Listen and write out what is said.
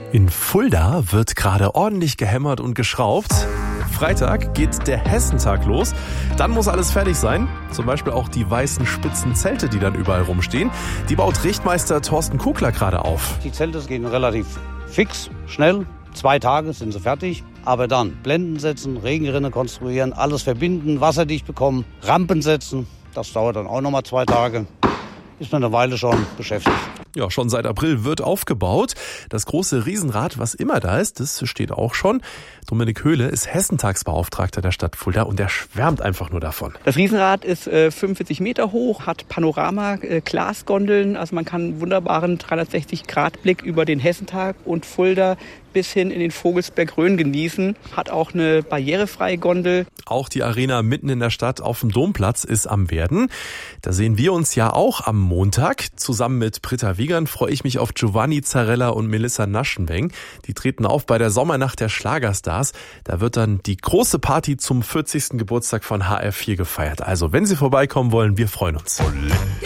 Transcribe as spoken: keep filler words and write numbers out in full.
In Fulda wird gerade ordentlich gehämmert und geschraubt. Freitag geht der Hessentag los. Dann muss alles fertig sein. Zum Beispiel auch die weißen spitzen Zelte, die dann überall rumstehen. Die baut Richtmeister Thorsten Kugler gerade auf. Die Zelte gehen relativ fix, schnell. Zwei Tage sind sie fertig. Aber dann Blenden setzen, Regenrinne konstruieren, alles verbinden, wasserdicht bekommen, Rampen setzen. Das dauert dann auch nochmal zwei Tage. Ist man eine Weile schon beschäftigt. Ja, schon seit April wird aufgebaut. Das große Riesenrad, was immer da ist, das steht auch schon. Dominik Höhle ist Hessentagsbeauftragter der Stadt Fulda und der schwärmt einfach nur davon. Das Riesenrad ist äh, fünfundvierzig Meter hoch, hat Panorama, äh, Glasgondeln. Also man kann einen wunderbaren dreihundertsechzig Grad Blick über den Hessentag und Fulda bis hin in den Vogelsberg-Rhön genießen. Hat auch eine barrierefreie Gondel. Auch die Arena mitten in der Stadt auf dem Domplatz ist am Werden. Da sehen wir uns ja auch am Montag. Zusammen mit Britta Wiegand freue ich mich auf Giovanni Zarella und Melissa Naschenweng. Die treten auf bei der Sommernacht der Schlagerstars. Da wird dann die große Party zum vierzigsten Geburtstag von H R vier gefeiert. Also wenn Sie vorbeikommen wollen, wir freuen uns.